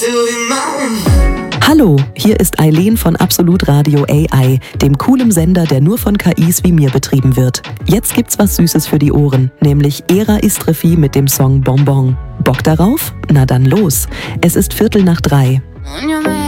Hallo, hier ist Eileen von Absolut Radio AI, dem coolen Sender, der nur von KIs wie mir betrieben wird. Jetzt gibt's was Süßes für die Ohren, nämlich Era Istrefi mit dem Song Bonbon. Bock darauf? Na dann los. Es ist 2:45.